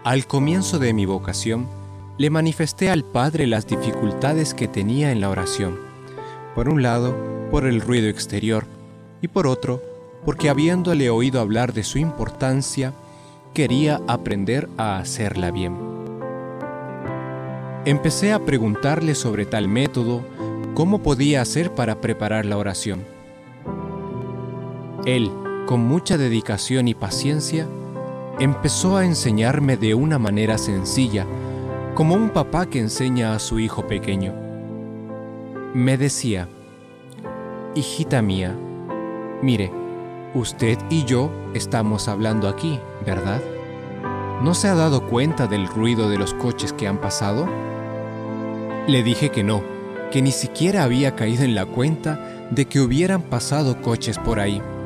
Al comienzo de mi vocación, le manifesté al Padre las dificultades que tenía en la oración. Por un lado, por el ruido exterior, y por otro, porque habiéndole oído hablar de su importancia, quería aprender a hacerla bien. Empecé a preguntarle sobre tal método, cómo podía hacer para preparar la oración. Él, con mucha dedicación y paciencia, empezó a enseñarme de una manera sencilla, como un papá que enseña a su hijo pequeño. Me decía: hijita mía, mire, usted y yo estamos hablando aquí, ¿verdad? ¿No se ha dado cuenta del ruido de los coches que han pasado? Le dije que no, que ni siquiera había caído en la cuenta de que hubieran pasado coches por ahí.